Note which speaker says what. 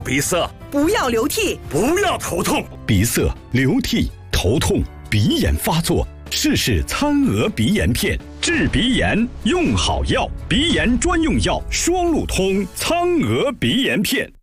Speaker 1: 鼻塞，
Speaker 2: 不要流涕，
Speaker 1: 不要头痛。
Speaker 3: 鼻塞、流涕、头痛、鼻炎发作，试试餐鹅鼻炎片，治鼻炎用好药，鼻炎专用药双路通苍鹅鼻炎片。